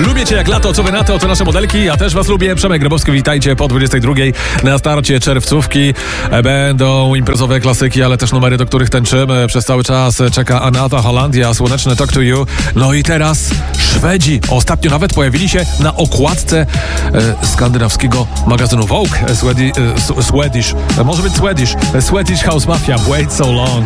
Lubię cię jak lato, co wy na to nasze modelki. Ja też was lubię. Przemek Grabowski, witajcie po 22 na starcie czerwcówki. Będą imprezowe klasyki, ale też numery, do których tańczymy. Przez cały czas czeka Anata, Holandia, słoneczny Talk to You. No i teraz Szwedzi. Ostatnio nawet pojawili się na okładce skandynawskiego magazynu Vogue. Swedish, może być Swedish House Mafia, Wait So Long.